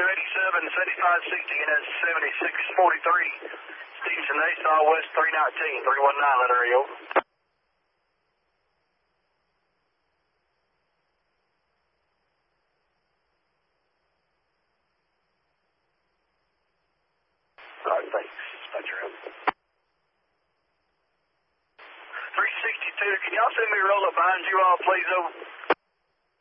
287, 7560, and that's 7643. Stevenson Nassau West 319, 319, letter A, over. All right, thanks. Dispatcher out. 362, can y'all send me a roll up behind you all, please, over?